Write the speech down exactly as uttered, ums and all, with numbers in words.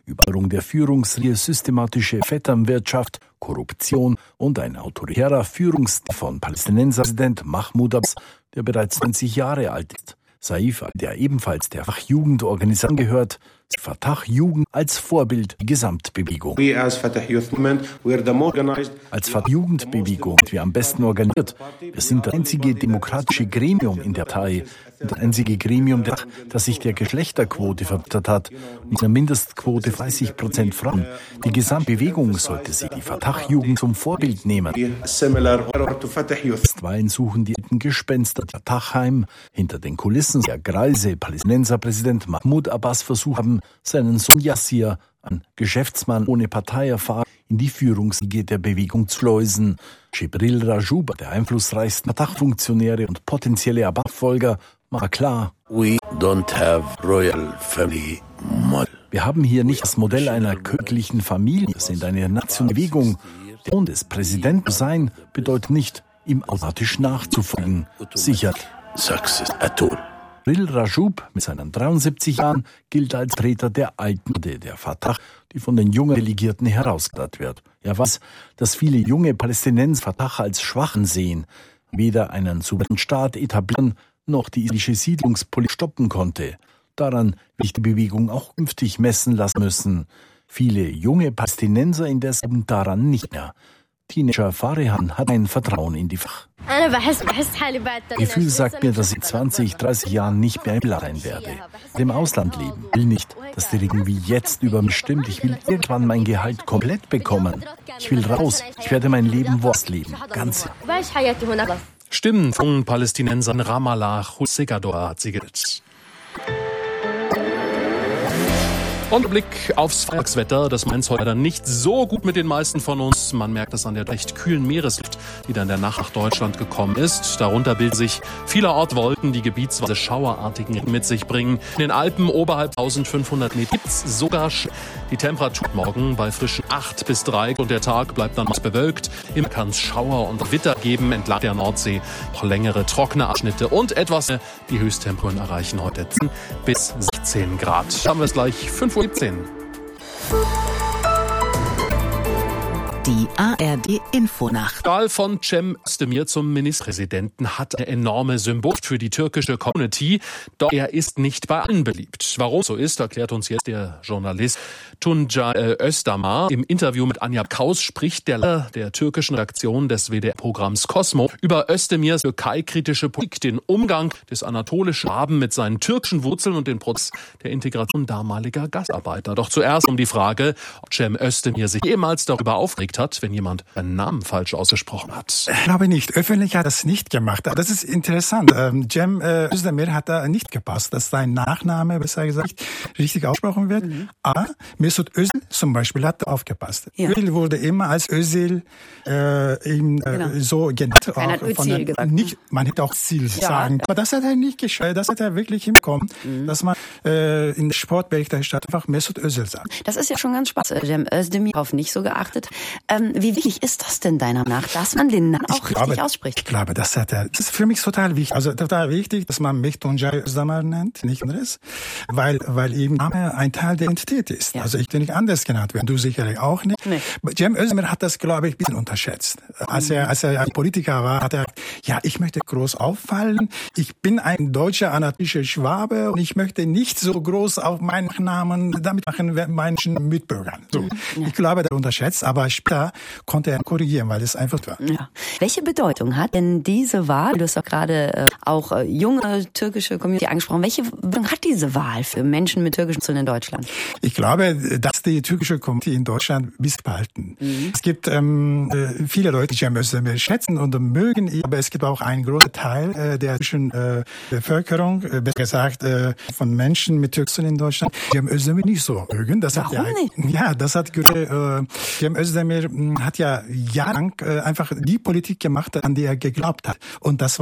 Überwachung der Führungsriege, systematische Vetternwirtschaft, Korruption und ein autoritärer Führungsstil von Palästinenserpräsident Mahmoud Abbas, der bereits neunzig Jahre alt ist. Saif, der ebenfalls der Fatah-Jugendorganisation gehört, sieht Fatah-Jugend als Vorbild die Gesamtbewegung. Als Fatah-Jugendbewegung sind wir am besten organisiert. Wir sind das einzige demokratische Gremium in der Partei, das einzige Gremium, das sich der Geschlechterquote verbessert hat, mit einer Mindestquote dreißig Prozent Frauen. Die Gesamtbewegung sollte sich die Fatah-Jugend zum Vorbild nehmen. Einstweilen suchen die alten Gespenster der Fatah heim. Hinter den Kulissen der greise Palästinenserpräsident Mahmoud Abbas versucht haben, seinen Sohn Yassir, ein Geschäftsmann ohne Parteierfahrung, in die Führungsriege der Bewegung zu schleusen. Jibril Rajoub, der einflussreichste Fatah-Funktionäre und potenzielle Abbas-Folger, war klar: We don't have royal family model. Wir haben hier nicht das Modell einer königlichen Familie. Wir sind eine nationale Bewegung. Der Sohn des Präsidenten zu sein bedeutet nicht, ihm automatisch nachzufolgen. Sicher. Success at all. Jibril Rajoub mit seinen dreiundsiebzig Jahren gilt als Vertreter der alten Garde der Fatah, die von den jungen Delegierten herausgefordert wird. Er weiß, dass viele junge Palästinenser Fatah als Schwachen sehen, weder einen souveränen Staat etablieren noch die israelische Siedlungspolitik stoppen konnte. Daran will ich die Bewegung auch künftig messen lassen müssen. Viele junge Palästinenser indes haben daran nicht mehr. Teenager Farihan hat ein Vertrauen in die Fach. Das Gefühl sagt mir, dass ich in zwanzig, dreißig Jahren nicht mehr im Land sein werde. Im Ausland leben. Ich will nicht, dass die Regierung wie jetzt über mich stimmt. Ich will irgendwann mein Gehalt komplett bekommen. Ich will raus. Ich werde mein Leben woanders leben. Ganz. Stimmen von Palästinensern Ramallah, Hussegador hat sie gerettet. Und Blick aufs Freitagswetter. Das meint's heute dann nicht so gut mit den meisten von uns. Man merkt das an der recht kühlen Meeresluft, die dann in der Nacht nach Deutschland gekommen ist. Darunter bilden sich vielerorts Wolken, die gebietsweise schauerartigen Regen mit sich bringen. In den Alpen oberhalb eintausendfünfhundert Meter gibt's sogar Sch- die Temperatur morgen bei frischen acht bis drei und der Tag bleibt dann meist bewölkt. Immer kann's Schauer und Gewitter geben entlang der Nordsee. Auch längere trockene Abschnitte und etwas. Die Höchsttemperaturen erreichen heute zehn bis sechzehn Grad. Haben wir es gleich fünf Uhr siebzehn. Die A R D-Infonacht. Die Wahl von Cem Özdemir zum Ministerpräsidenten hat eine enorme Symbolik für die türkische Community. Doch er ist nicht bei allen beliebt. Warum so ist, erklärt uns jetzt der Journalist Tuncay Özdemir. Im Interview mit Anja Kaus spricht der Leiter der türkischen Redaktion des W D R-Programms Cosmo über Özdemirs türkei-kritische Politik, den Umgang des anatolischen Araben mit seinen türkischen Wurzeln und den Prozess der Integration damaliger Gastarbeiter. Doch zuerst um die Frage, ob Cem Özdemir sich jemals darüber aufregt hat, wenn jemand einen Namen falsch ausgesprochen hat. Ich glaube nicht. Öffentlich hat das nicht gemacht. Das ist interessant. Ähm, Cem äh, Özdemir hat da nicht gepasst, dass sein Nachname, besser gesagt, richtig ausgesprochen wird. Mhm. Aber Mesut Özil zum Beispiel hat aufgepasst. Ja. Özil wurde immer als Özil äh, ihm, äh, genau. so genannt. Keiner hat Özil gesagt. Nicht, man hätte auch Ziel ja. sagen. Aber das hat er nicht geschafft. Das hat er wirklich hinbekommen, mhm. dass man äh, in der Sportberichterstattung einfach Mesut Özil sagt. Das ist ja schon ganz spannend. Cem Özdemir auf nicht so geachtet. Ähm, wie wichtig ist das denn deiner Meinung nach, dass man den Namen auch ich richtig glaube, ausspricht? Ich glaube, das, hat er, das ist für mich total wichtig. Also total wichtig, dass man mich Tuncay Özdemir nennt, nicht anderes, weil weil eben Name ein Teil der Identität ist. Ja. Also ich will nicht anders genannt werden, du sicherlich auch nicht. Nee. Cem Özdemir hat das, glaube ich, ein bisschen unterschätzt. Als er als er ein Politiker war, hat er, ja, ich möchte groß auffallen. Ich bin ein deutscher anatolischer Schwabe und ich möchte nicht so groß auf meinen Namen damit machen, Menschen Mitbürgern. So. Ja. Ich glaube, er unterschätzt, aber später konnte er korrigieren, weil es einfach war. Ja. Welche Bedeutung hat denn diese Wahl? Du hast doch gerade äh, auch äh, junge türkische Community angesprochen. Welche Bedeutung hat diese Wahl für Menschen mit türkischen Wurzeln in Deutschland? Ich glaube, dass die türkische Community in Deutschland bis behalten. Mhm. Es gibt ähm, viele Leute, die Cem Özdemir schätzen und mögen ihn, aber es gibt auch einen großen Teil äh, der türkischen äh, Bevölkerung, äh, besser gesagt äh, von Menschen mit türkischen Wurzeln in Deutschland, die Cem Özdemir nicht so mögen. Das Warum hat ja, nicht? Ja, das hat äh, Cem Özdemir hat ja jahrelang äh, einfach die Politik gemacht, an die er geglaubt hat. Und das